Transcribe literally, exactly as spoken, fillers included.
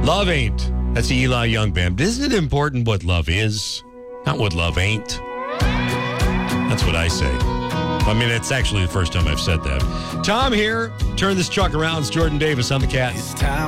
Love ain't. That's the Eli Young Band. Isn't it important what love is, not what love ain't? That's what I say. I mean, it's actually the first time I've said that. Tom here. Turn this truck around. It's Jordan Davis. I'm the Cat. It's time